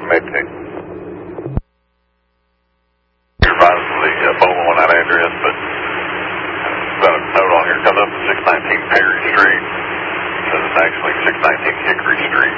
Maytag. You're advised the phone on that address, but got a note on here. Comes up at 619 Perry Street. Says it's actually 619 Hickory Street.